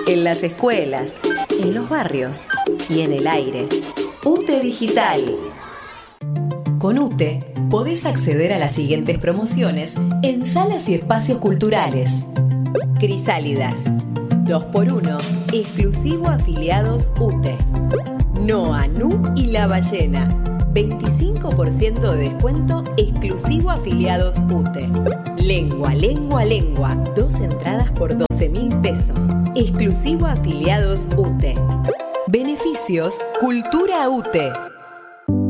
en las escuelas, en los barrios y en el aire. UTE Digital. Con UTE podés acceder a las siguientes promociones en salas y espacios culturales. Crisálidas, 2x1, exclusivo afiliados UTE. Noa, Nu y La Ballena, 25% de descuento exclusivo afiliados UTE. Lengua, 2 entradas por 12.000 pesos, exclusivo afiliados UTE. Beneficios Cultura UTE.